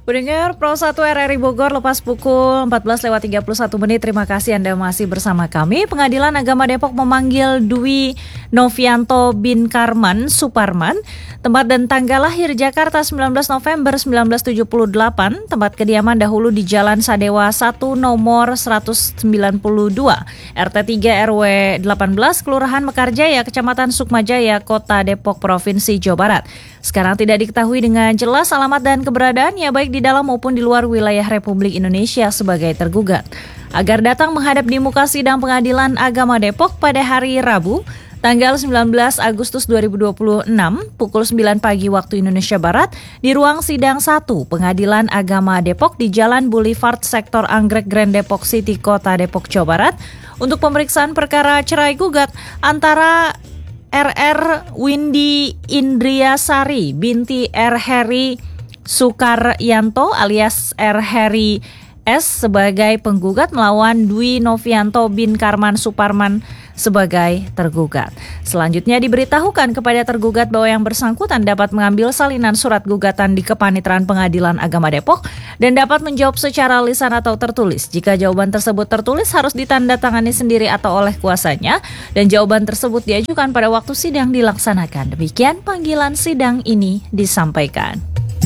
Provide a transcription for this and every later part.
Pendengar Pro 1 RRI Bogor lepas pukul 14.31. Terima kasih Anda masih bersama kami. Pengadilan Agama Depok memanggil Dwi Novianto bin Karman Suparman, tempat dan tanggal lahir Jakarta 19 November 1978, tempat kediaman dahulu di Jalan Sadewa 1 nomor 192, RT 3 RW 18, Kelurahan Mekarjaya, Kecamatan Sukmajaya, Kota Depok, Provinsi Jawa Barat. Sekarang tidak diketahui dengan jelas alamat dan keberadaannya baik di dalam maupun di luar wilayah Republik Indonesia sebagai tergugat. Agar datang menghadap di muka sidang Pengadilan Agama Depok pada hari Rabu, tanggal 19 Agustus 2026, pukul 9 pagi waktu Indonesia Barat, di ruang sidang 1 Pengadilan Agama Depok di Jalan Boulevard Sektor Anggrek Grand Depok City, Kota Depok, Jawa Barat, untuk pemeriksaan perkara cerai gugat antara RR Windy Indriasari binti R. Heri Sukaryanto alias R. Heri S sebagai penggugat melawan Dwi Novianto bin Karman Suparman sebagai tergugat. Selanjutnya diberitahukan kepada tergugat bahwa yang bersangkutan dapat mengambil salinan surat gugatan di Kepaniteraan Pengadilan Agama Depok dan dapat menjawab secara lisan atau tertulis. Jika jawaban tersebut tertulis harus ditandatangani sendiri atau oleh kuasanya dan jawaban tersebut diajukan pada waktu sidang dilaksanakan. Demikian panggilan sidang ini disampaikan.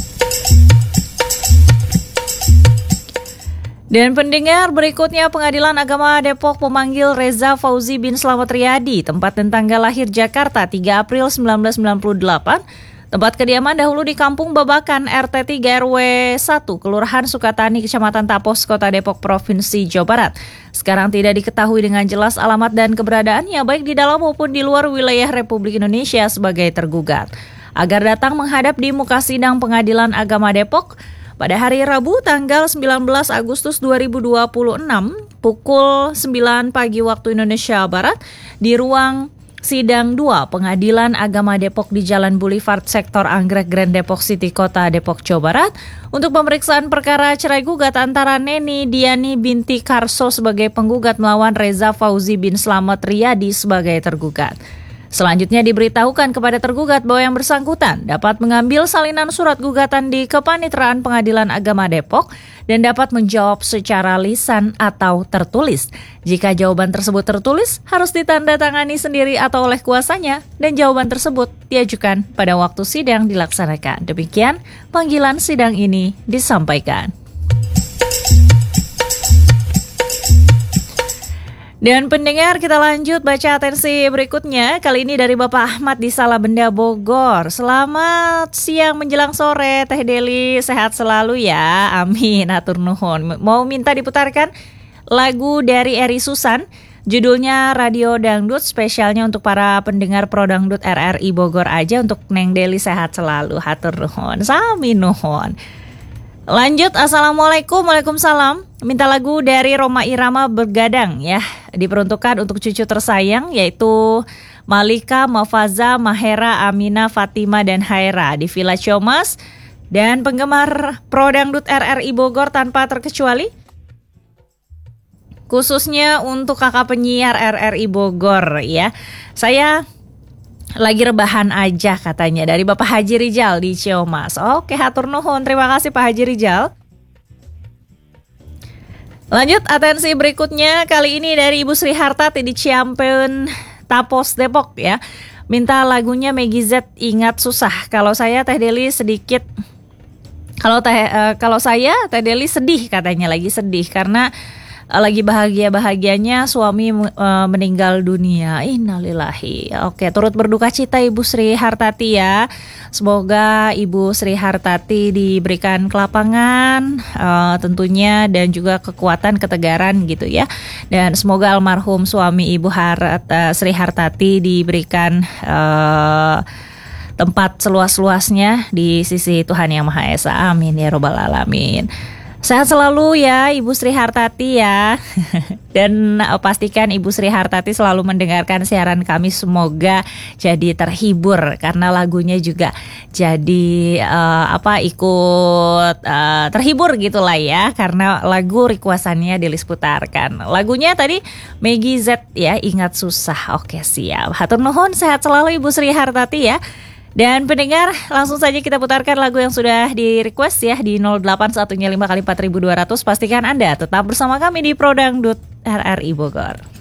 Dan pendengar, berikutnya Pengadilan Agama Depok memanggil Reza Fauzi bin Slamet Riyadi, tempat dan tanggal lahir Jakarta 3 April 1998, tempat kediaman dahulu di Kampung Babakan, RT 3 RW 1, Kelurahan Sukatani, Kecamatan Tapos, Kota Depok, Provinsi Jawa Barat. Sekarang tidak diketahui dengan jelas alamat dan keberadaannya baik di dalam maupun di luar wilayah Republik Indonesia sebagai tergugat. Agar datang menghadap di muka sidang Pengadilan Agama Depok pada hari Rabu tanggal 19 Agustus 2026 pukul 9 pagi waktu Indonesia Barat di ruang sidang 2 Pengadilan Agama Depok di Jalan Boulevard Sektor Anggrek Grand Depok City, Kota Depok, Jawa Barat untuk pemeriksaan perkara cerai gugat antara Neni Diani binti Karso sebagai penggugat melawan Reza Fauzi bin Slamet Riyadi sebagai tergugat. Selanjutnya diberitahukan kepada tergugat bahwa yang bersangkutan dapat mengambil salinan surat gugatan di Kepaniteraan Pengadilan Agama Depok dan dapat menjawab secara lisan atau tertulis. Jika jawaban tersebut tertulis, harus ditandatangani sendiri atau oleh kuasanya dan jawaban tersebut diajukan pada waktu sidang dilaksanakan. Demikian panggilan sidang ini disampaikan. Dan pendengar, kita lanjut baca atensi berikutnya. Kali ini dari Bapak Ahmad di Salabenda, Bogor. Selamat siang menjelang sore, Teh Deli, sehat selalu ya. Amin, atur nuhun. Mau minta diputarkan lagu dari Eri Susan, judulnya Radio Dangdut, spesialnya untuk para pendengar Pro Dangdut RRI Bogor aja, untuk Neng Deli sehat selalu, atur nuhun. Sami nuhun. Lanjut, Assalamualaikum, Waalaikumsalam. Minta lagu dari Roma Irama Bergadang ya, diperuntukkan untuk cucu tersayang yaitu Malika, Mafaza, Mahera, Amina, Fatima, dan Haira di Villa Ciomas. Dan penggemar Pro Dangdut RRI Bogor tanpa terkecuali, khususnya untuk kakak penyiar RRI Bogor ya. Saya lagi rebahan aja katanya, dari Bapak Haji Rijal di Ciomas. Oke, hatur nuhun, terima kasih Pak Haji Rijal. Lanjut atensi berikutnya, kali ini dari Ibu Sri Hartati di Ciampeen, Tapos, Depok ya. Minta lagunya Meggy Z, Ingat Susah. Kalau saya Teh Deli sedikit, kalau saya Teh Deli sedih katanya, lagi sedih karena lagi bahagia-bahagianya suami meninggal dunia. Innalillahi. Oke, turut berduka cita Ibu Sri Hartati ya. Semoga Ibu Sri Hartati diberikan kelapangan tentunya, dan juga kekuatan, ketegaran gitu ya. Dan semoga almarhum suami Ibu Sri Hartati diberikan tempat seluas-luasnya di sisi Tuhan Yang Maha Esa. Amin ya robbal alamin. Sehat selalu ya Ibu Sri Hartati ya. Dan pastikan Ibu Sri Hartati selalu mendengarkan siaran kami. Semoga jadi terhibur karena lagunya juga jadi ikut terhibur gitulah ya, karena lagu requestannya Delis putarkan. Lagunya tadi Meggy Z ya, Ingat Susah. Oke, siap. Hatur nuhun, sehat selalu Ibu Sri Hartati ya. Dan pendengar, langsung saja kita putarkan lagu yang sudah di request ya di 081 5 kali 4200. Pastikan Anda tetap bersama kami di Prodangdut RRI Bogor.